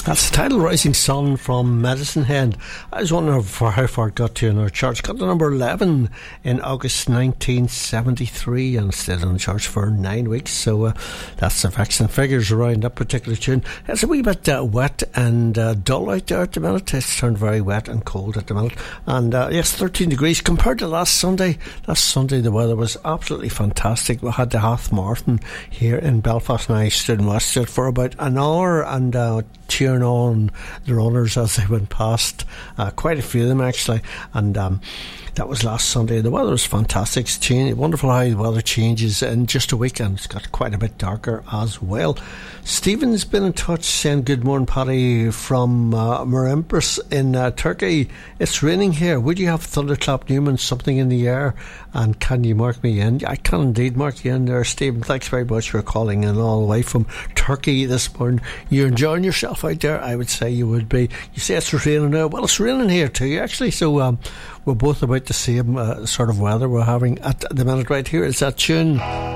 That's the title, Rising Sun from Medicine Head. I was wondering for how far it got to in our charts. Got to number 11 in August 1973 and stayed on the charts for 9 weeks. So that's the facts and figures around that particular tune. It's a wee bit wet and dull out there at the minute. It's turned very wet and cold at the minute. And yes, 13 degrees compared to last Sunday. Last Sunday the weather was absolutely fantastic. We had the Half Marathon here in Belfast and I stood and watched it for about an hour and cheering on the runners as they went past, quite a few of them actually, and that was last Sunday. The weather was fantastic. It's wonderful how the weather changes in just a week, and it's got quite a bit darker as well. Stephen's been in touch saying good morning Paddy from Marimbus in Turkey. It's raining here. Would you have thunderclap Newman something in the air, and can you mark me in? I can indeed mark you in there, Stephen. Thanks very much for calling in all the way from Turkey this morning. You're enjoying yourself out there? I would say you would be. You say it's raining now. Well, it's raining here too actually, so we're both about the same sort of weather we're having at the minute right here. It's that tune.